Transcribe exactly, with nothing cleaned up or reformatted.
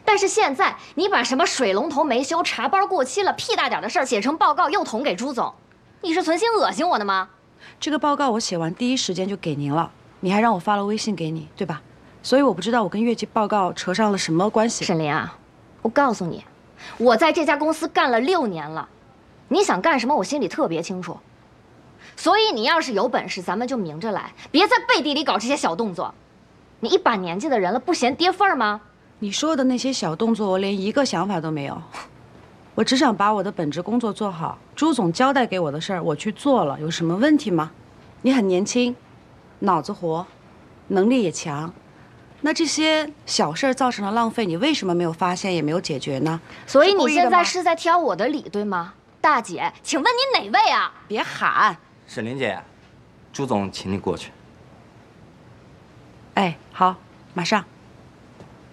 但是现在你把什么水龙头没修、茶包过期了，屁大点的事儿写成报告又捅给朱总，你是存心恶心我的吗？ 这个报告我写完第一时间就给您了，你还让我发了微信给你，对吧？所以我不知道我跟月季报告扯上了什么关系。 沈林啊，我告诉你，我在这家公司干了六年了，你想干什么我心里特别清楚。所以你要是有本事，咱们就明着来，别在背地里搞这些小动作。你一把年纪的人了，不嫌跌份儿吗？ 你说的那些小动作，我连一个想法都没有。我只想把我的本职工作做好。朱总交代给我的事儿，我去做了，有什么问题吗？你很年轻，脑子活，能力也强。那这些小事儿造成了浪费，你为什么没有发现，也没有解决呢？ 所以你现在是在挑我的理，对吗？大姐，请问你哪位啊？ 别喊。 沈林姐，朱总请你过去。 哎，好，马上。